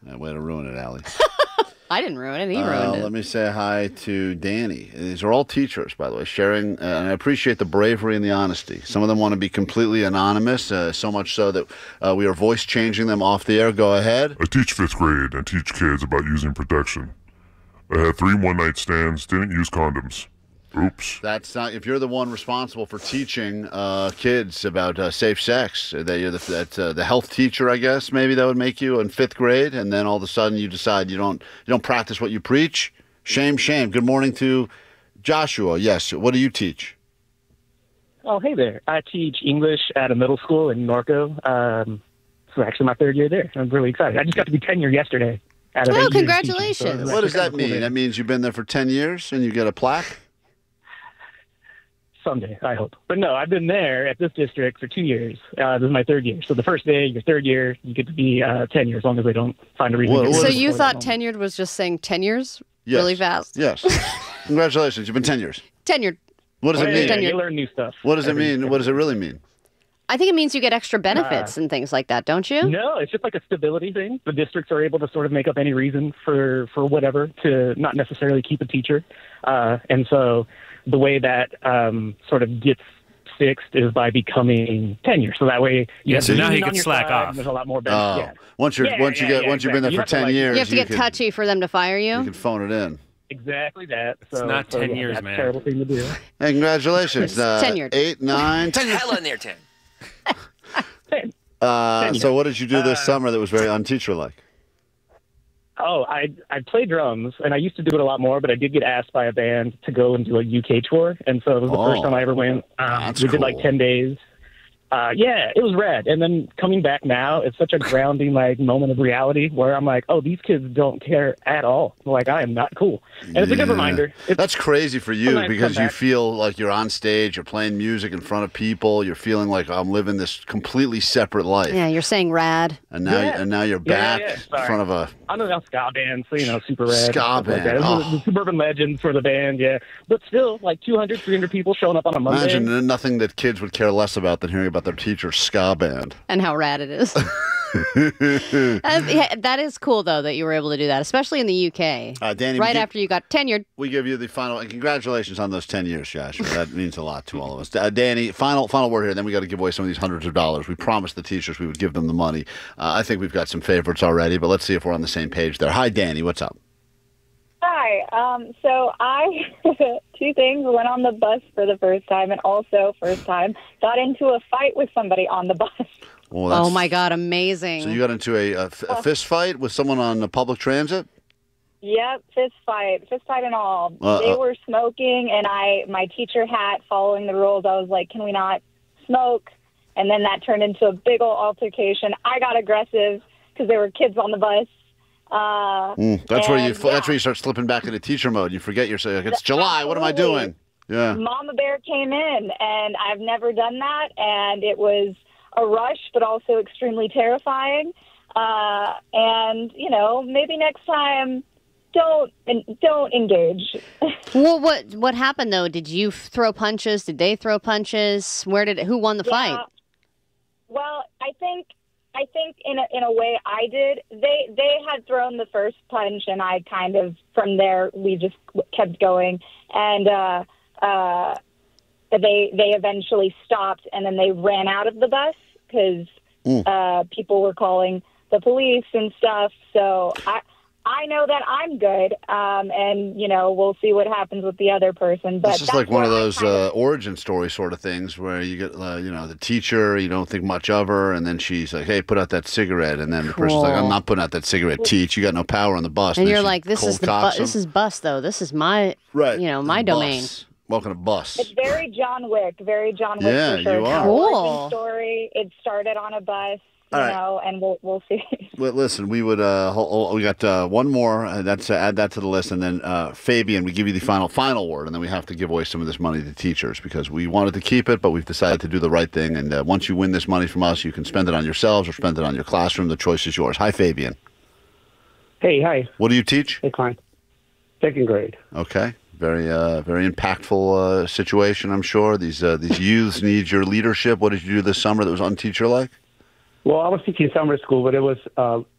Way to ruin it, Allie. I didn't ruin it. He ruined it. Let me say hi to Danny. These are all teachers, by the way, sharing, and I appreciate the bravery and the honesty. Some of them want to be completely anonymous, so much so that we are voice changing them off the air. Go ahead. I teach 5th grade and teach kids about using protection. I had 3 one-night stands, didn't use condoms. Oops. That's not, if you're the one responsible for teaching kids about safe sex, that you're the health teacher, I guess, maybe that would make you in 5th grade, and then all of a sudden you decide you don't practice what you preach. Shame, shame. Good morning to Joshua. Yes, what do you teach? Oh, hey there. I teach English at a middle school in Norco. It's actually my 3rd year there. I'm really excited. I just got to be tenure yesterday. Oh, congratulations. What does that mean? That means you've been there for 10 years and you get a plaque? Someday, I hope. But no, I've been there at this district for 2 years. This is my 3rd year. So the first day, your 3rd year, you get to be tenure as long as they don't find a reason. So you thought tenured was just saying 10 years really fast? Yes. Congratulations. You've been 10 years. Tenured. What does it mean? Yeah, you learn new stuff. What does it mean? What does it really mean? I think it means you get extra benefits and things like that, don't you? No, it's just like a stability thing. The districts are able to sort of make up any reason for whatever to not necessarily keep a teacher. And so the way that sort of gets fixed is by becoming tenure. So that way, so now he can slack off. There's a lot more benefits. Once you've been there for 10 years, you have to get touchy for them to fire you. You can phone it in. Exactly that. It's not 10 years, that's man. a terrible thing to do. Hey, congratulations. Tenured. 8, 9, 10 years. Hell in there, 10. So what did you do this summer that was very unteacher-like? Oh, I play drums, and I used to do it a lot more, but I did get asked by a band to go and do a UK tour, and so it was the first time I ever went. We did like 10 days. Yeah, it was rad. And then coming back now, it's such a grounding moment of reality where I'm like, oh, these kids don't care at all. Like, I am not cool. And it's a good reminder. That's crazy for you because you feel like you're on stage, you're playing music in front of people, you're feeling like I'm living this completely separate life. Yeah, you're saying rad. And now you're back in front of a... I'm in a ska band, so, super rad. Ska band. Like the Suburban Legends for the band, yeah. But still, like 200, 300 people showing up on a Monday. Imagine nothing that kids would care less about than hearing about their teacher's ska band. And how rad it is. That is cool, though, that you were able to do that, especially in the UK. Danny, right after you got tenured. We give you the final, and congratulations on those 10 years, Joshua. That means a lot to all of us. Danny, final word here, then we got to give away some of these hundreds of dollars. We promised the teachers we would give them the money. I think we've got some favorites already, but let's see if we're on the same page there. Hi, Danny, what's up? Hi. So I, 2 things, went on the bus for the first time and also first time got into a fight with somebody on the bus. Well, oh, my God, amazing. So you got into a fist fight with someone on the public transit? Yep, fist fight and all. They were smoking, and my teacher hat, following the rules, I was like, can we not smoke? And then that turned into a big old altercation. I got aggressive because there were kids on the bus. That's where you start slipping back into teacher mode. You forget yourself. It's July. What am I doing? Yeah. Mama Bear came in, and I've never done that, and it was a rush, but also extremely terrifying. And maybe next time, don't engage. Well, what happened though? Did you throw punches? Did they throw punches? Who won the fight? Well, I think in a way I did. They had thrown the first punch, and I kind of from there we just kept going, and they eventually stopped, and then they ran out of the bus because people were calling the police and stuff. So I know that I'm good, and we'll see what happens with the other person. But this is like one of those origin story sort of things where you get, the teacher, you don't think much of her, and then she's like, "Hey, put out that cigarette," and then the person's like, "I'm not putting out that cigarette, teach. You got no power on the bus." And you're like, "This is this is bus though. This is my my domain." Welcome to bus. It's very John Wick. Yeah, for sure. you are. Cool. Story. It started on a bus. And we'll see. Well, listen, we would. We got one more. That's add that to the list, and then Fabian, we give you the final word, and then we have to give away some of this money to teachers because we wanted to keep it, but we've decided to do the right thing. And once you win this money from us, you can spend it on yourselves or spend it on your classroom. The choice is yours. Hi, Fabian. Hey, hi. What do you teach? Hey, Klein. 2nd grade. Okay. Very impactful situation, I'm sure. These youths need your leadership. What did you do this summer that was unteacher-like? Well, I was teaching summer school, but it was